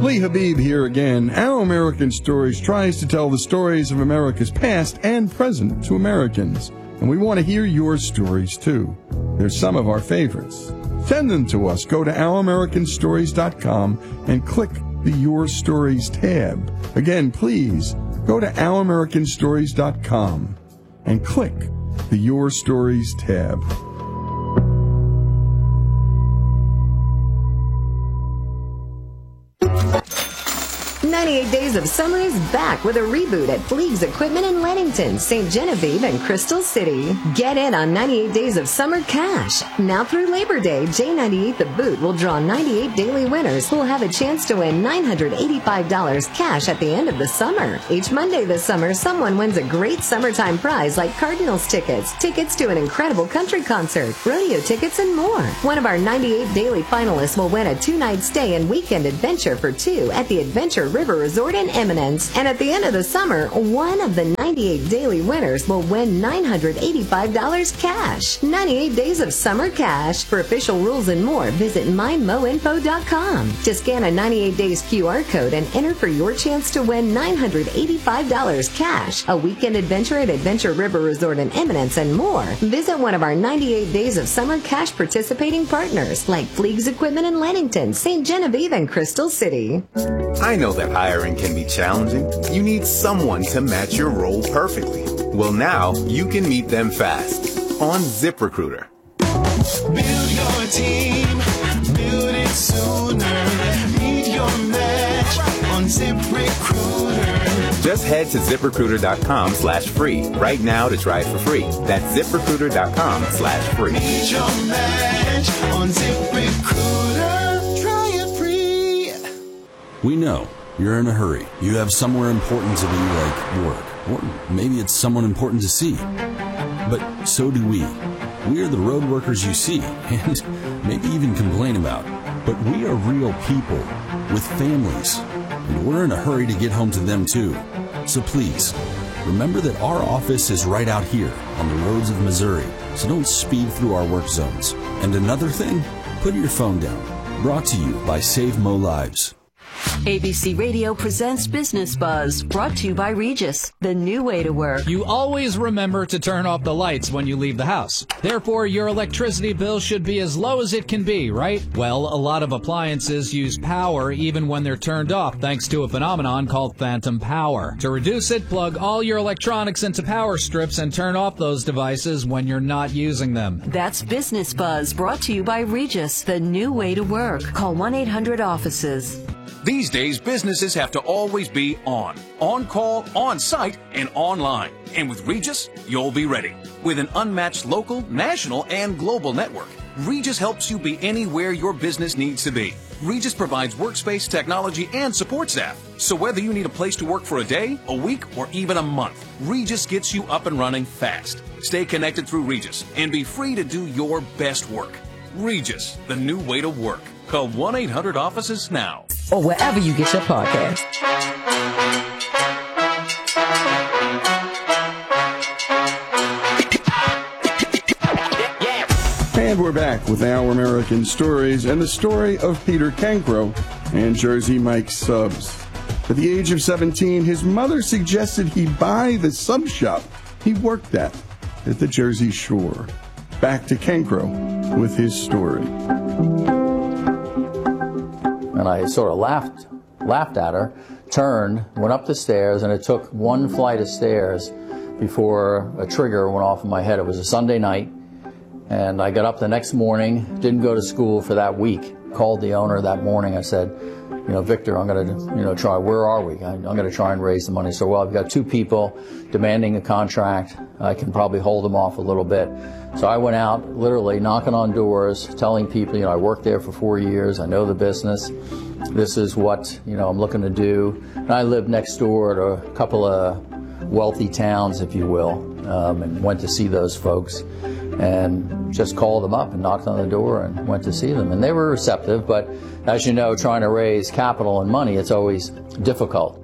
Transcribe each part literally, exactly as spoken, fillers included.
Lee Habib here again. Our American Stories tries to tell the stories of America's past and present to Americans. And we want to hear your stories, too. They're some of our favorites. Send them to us. Go to our american stories dot com and click the Your Stories tab. Again, please go to our american stories dot com and click the Your Stories tab. ninety-eight Days of Summer is back with a reboot at Fleegs Equipment in Leadington, Saint Genevieve, and Crystal City. Get in on ninety-eight Days of Summer cash. Now through Labor Day, J ninety-eight The Boot will draw ninety-eight daily winners who will have a chance to win nine hundred eighty-five dollars cash at the end of the summer. Each Monday this summer, someone wins a great summertime prize like Cardinals tickets, tickets to an incredible country concert, rodeo tickets, and more. One of our ninety-eight daily finalists will win a two-night stay and weekend adventure for two at the Adventure River Resort in Eminence. And at the end of the summer, one of the ninety-eight daily winners will win nine hundred eighty-five dollars cash. ninety-eight Days of Summer cash. For official rules and more, visit my mo info dot com. To scan a ninety-eight days Q R code and enter for your chance to win nine hundred eighty-five dollars cash, a weekend adventure at Adventure River Resort in Eminence, and more, visit one of our ninety-eight Days of Summer cash participating partners like Fleegs Equipment in Leadington, Saint Genevieve, and Crystal City. I know that hiring can be challenging. You need someone to match your role perfectly. Well, now you can meet them fast on ZipRecruiter. Build your team, build it sooner. Meet your match on ZipRecruiter. Just head to ZipRecruiter.com slash free right now to try it for free. That's ZipRecruiter.com slash free. Meet your match on ZipRecruiter. Try it free. We know you're in a hurry. You have somewhere important to be, like work. Or maybe it's someone important to see. But so do we. We are the road workers you see, and maybe even complain about. But we are real people with families, and we're in a hurry to get home to them too. So please, remember that our office is right out here on the roads of Missouri, so don't speed through our work zones. And another thing, put your phone down. Brought to you by Save Mo Lives. A B C Radio presents Business Buzz, brought to you by Regis, the new way to work. You always remember to turn off the lights when you leave the house. Therefore, your electricity bill should be as low as it can be, right? Well, a lot of appliances use power even when they're turned off, thanks to a phenomenon called phantom power. To reduce it, plug all your electronics into power strips and turn off those devices when you're not using them. That's Business Buzz, brought to you by Regis, the new way to work. Call one eight hundred offices. These days, businesses have to always be on. On call, on site, and online. And with Regis, you'll be ready. With an unmatched local, national, and global network, Regis helps you be anywhere your business needs to be. Regis provides workspace, technology, and support staff. So whether you need a place to work for a day, a week, or even a month, Regis gets you up and running fast. Stay connected through Regis and be free to do your best work. Regis, the new way to work. Call one eight hundred offices now. Or wherever you get your podcast. And we're back with Our American Stories and the story of Peter Cancro and Jersey Mike's Subs. At the age of seventeen, his mother suggested he buy the sub shop he worked at at the Jersey Shore. Back to Cancro with his story. And I sort of laughed, laughed at her, turned, went up the stairs, and it took one flight of stairs before a trigger went off in my head. It was a Sunday night, and I got up the next morning, didn't go to school for that week. Called the owner that morning. I said, you know, Victor, I'm going to, you know, try, where are we? I'm going to try and raise the money. So, well, I've got two people demanding a contract. I can probably hold them off a little bit. So I went out literally knocking on doors, telling people, you know, I worked there for four years. I know the business. This is what, you know, I'm looking to do. And I lived next door to a couple of wealthy towns, if you will, um, and went to see those folks and just called them up and knocked on the door and went to see them. And they were receptive, but as you know, trying to raise capital and money, it's always difficult.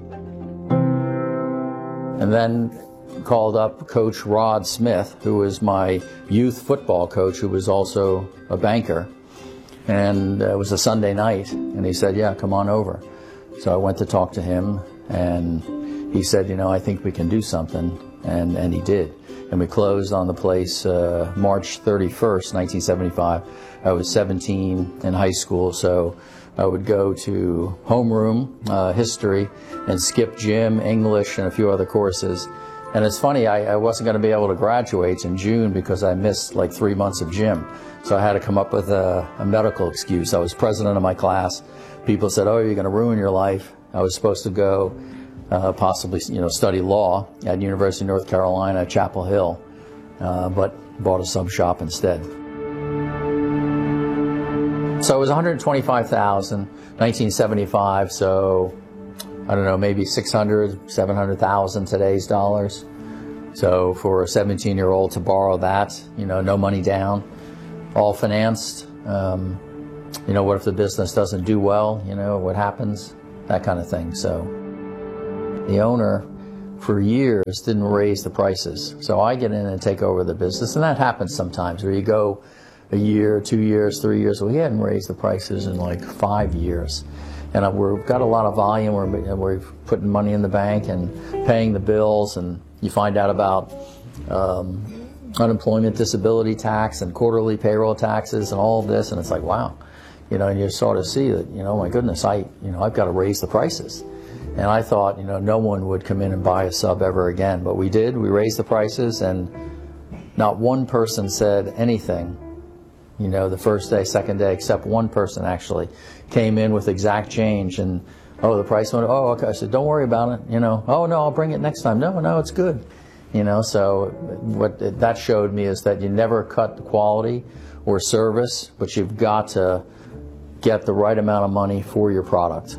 And then called up Coach Rod Smith, who was my youth football coach, who was also a banker. And it was a Sunday night, and he said, yeah, come on over. So I went to talk to him, and he said, you know, I think we can do something, and, and he did. And we closed on the place uh, March thirty-first, nineteen seventy-five. I was seventeen in high school, so I would go to homeroom, uh, history, and skip gym, English, and a few other courses. And it's funny, I, I wasn't going to be able to graduate in June because I missed like three months of gym. So I had to come up with a, a medical excuse. I was president of my class. People said, oh, you're going to ruin your life. I was supposed to go uh, possibly you know, study law at University of North Carolina, Chapel Hill, uh, but bought a sub shop instead. So it was one hundred twenty-five thousand dollars, nineteen seventy-five, so I don't know, maybe six hundred, seven hundred thousand today's dollars. So for a seventeen-year-old to borrow that, you know, no money down, all financed. Um, you know, what if the business doesn't do well? You know, what happens? That kind of thing. So the owner, for years, didn't raise the prices. So I get in and take over the business, and that happens sometimes where you go a year, two years, three years. Well, he hadn't raised the prices in like five years. And we've got a lot of volume. We're, we're putting money in the bank and paying the bills, and you find out about um, unemployment, disability tax, and quarterly payroll taxes, and all of this, and it's like, wow, you know, and you sort of see that, you know, my goodness, I, you know, I've got to raise the prices. And I thought, you know, no one would come in and buy a sub ever again, but we did. We raised the prices, and not one person said anything. You know, the first day, second day, except one person actually came in with exact change, and oh, the price went, oh, okay. I said, don't worry about it. You know, oh no, I'll bring it next time. No, no, it's good. You know, so what that showed me is that you never cut the quality or service, but you've got to get the right amount of money for your product.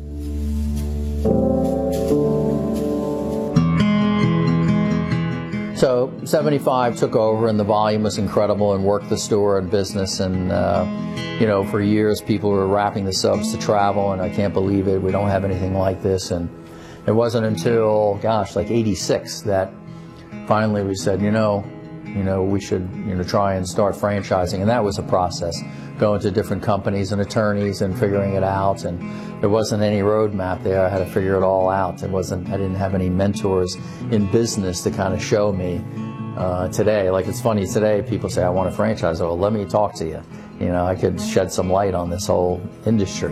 So seventy-five took over, and the volume was incredible, and worked the store and business, and uh, you know, for years people were wrapping the subs to travel, and I can't believe it, we don't have anything like this. And it wasn't until, gosh, like eighty-six that finally we said, you know, you know, we should, you know, try and start franchising. And that was a process, going to different companies and attorneys and figuring it out. And there wasn't any roadmap there. I had to figure it all out. It wasn't, I didn't have any mentors in business to kind of show me uh, today. Like, it's funny today, people say, I want a franchise. Oh, well, let me talk to you. You know, I could shed some light on this whole industry.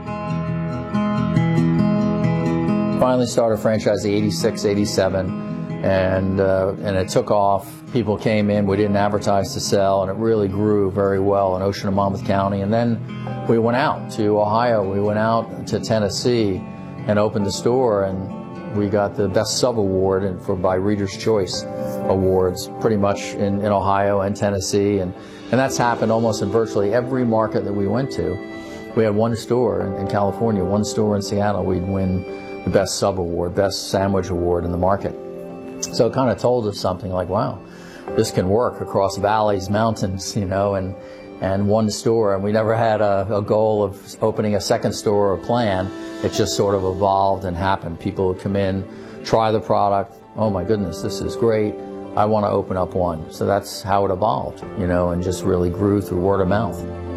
Finally started franchising eighty-six, eighty-seven. And, uh, and it took off. People came in, we didn't advertise to sell, and it really grew very well in Ocean and Monmouth County. And then we went out to Ohio, we went out to Tennessee and opened the store, and we got the Best Sub Award and for, by Reader's Choice Awards, pretty much in, in Ohio and Tennessee. And, and that's happened almost in virtually every market that we went to. We had one store in, in California, one store in Seattle, we'd win the Best Sub Award, Best Sandwich Award in the market. So it kind of told us something like, wow, this can work across valleys, mountains, you know, and, and one store. And we never had a, a goal of opening a second store or plan. It just sort of evolved and happened. People would come in, try the product. Oh my goodness, this is great. I want to open up one. So that's how it evolved, you know, and just really grew through word of mouth.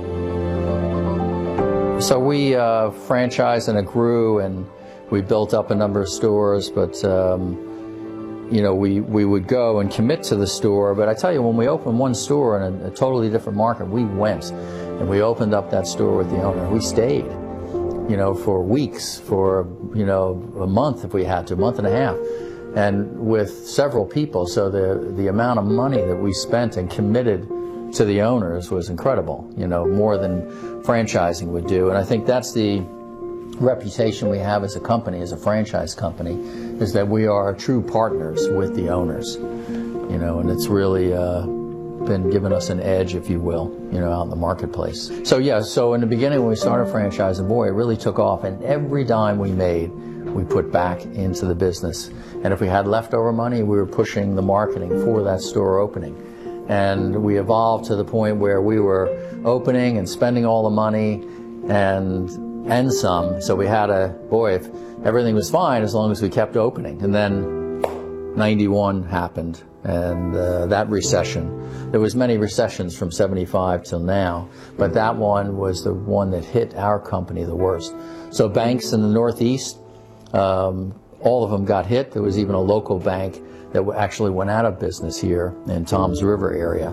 So we uh, franchised, and it grew, and we built up a number of stores, but um, you know, we, we would go and commit to the store. But I tell you, when we opened one store in a, a totally different market, we went and we opened up that store with the owner. We stayed, you know, for weeks, for, you know, a month if we had to, a month and a half, and with several people. So the, the amount of money that we spent and committed to the owners was incredible, you know, more than franchising would do. And I think that's the reputation we have as a company, as a franchise company, is that we are true partners with the owners, you know, and it's really uh, been giving us an edge, if you will, you know, out in the marketplace. So yeah, so in the beginning when we started franchising, boy, it really took off, and every dime we made, we put back into the business. And if we had leftover money, we were pushing the marketing for that store opening. And we evolved to the point where we were opening and spending all the money and and some. So we had a, boy, if everything was fine as long as we kept opening. And then ninety-one happened, and uh, that recession. There was many recessions from seventy-five till now, but that one was the one that hit our company the worst. So banks in the Northeast, um, all of them got hit. There was even a local bank that actually went out of business here in Toms River area.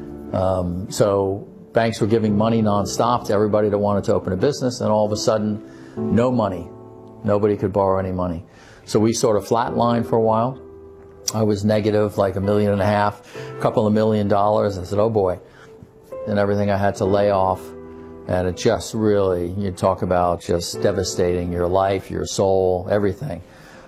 Um, so banks were giving money nonstop to everybody that wanted to open a business, and all of a sudden, no money. Nobody could borrow any money. So we sort of flatlined for a while. I was negative like a million and a half, a couple of million dollars. I said, oh boy. And everything I had to lay off. And it just really, you talk about just devastating your life, your soul, everything.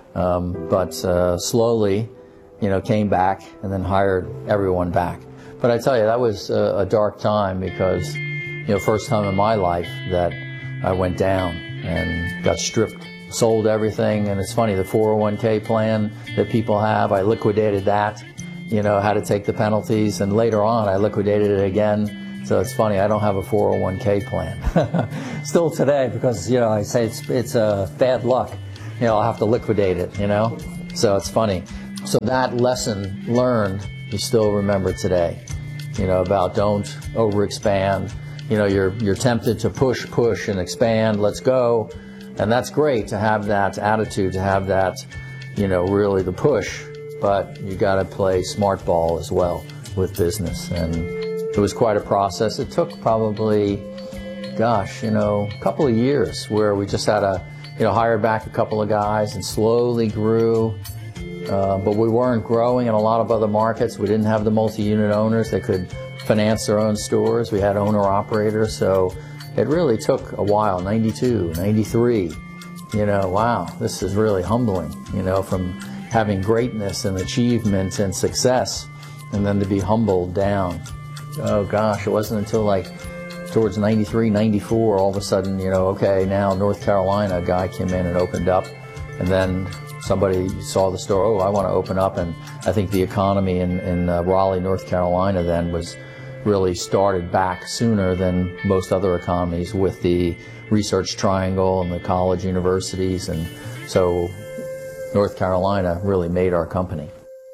Um, but uh, slowly, you know, came back and then hired everyone back. But I tell you, that was a, a dark time because, you know, first time in my life that I went down and got stripped, sold everything. And it's funny, the four oh one K plan that people have, I liquidated that, you know, had to take the penalties. And later on, I liquidated it again. So it's funny, I don't have a four oh one K plan. Still today, because, you know, I say it's, it's uh, bad luck. You know, I'll have to liquidate it, you know. So it's funny. So that lesson learned, you still remember today. You know, about don't overexpand. You know, you're you're tempted to push, push, and expand. Let's go, and that's great to have that attitude, to have that, you know, really the push. But you got to play smart ball as well with business, and it was quite a process. It took probably, gosh, you know, a couple of years where we just had to, you know, hire back a couple of guys and slowly grew. Uh, but we weren't growing in a lot of other markets. We didn't have the multi-unit owners that could finance their own stores. We had owner-operators, so it really took a while, ninety-two, ninety-three. You know, wow, this is really humbling, you know, from having greatness and achievement and success, and then to be humbled down. Oh, gosh, it wasn't until like towards ninety-three, ninety-four, all of a sudden, you know, okay, now North Carolina, a guy came in and opened up, and then somebody saw the store, oh, I want to open up, and I think the economy in, in uh, Raleigh, North Carolina then was really started back sooner than most other economies with the research triangle and the college universities, and so North Carolina really made our company.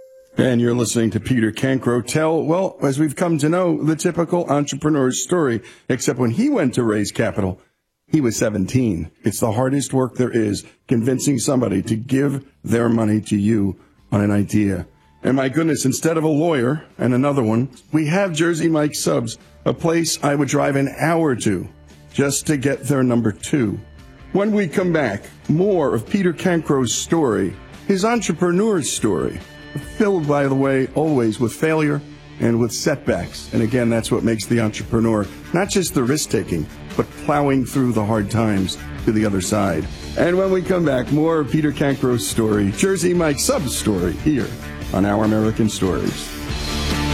And you're listening to Peter Cancro tell, well, as we've come to know, the typical entrepreneur's story, except when he went to raise capital, he was seventeen. It's the hardest work there is, convincing somebody to give their money to you on an idea. And my goodness, instead of a lawyer and another one, we have Jersey Mike Subs, a place I would drive an hour to just to get their number two. When we come back, more of Peter Cancro's story, his entrepreneur's story, filled, by the way, always with failure and with setbacks. And again, that's what makes the entrepreneur, not just the risk-taking, but plowing through the hard times to the other side. And when we come back, more of Peter Cancro's story, Jersey Mike Subs' story, here on Our American Stories.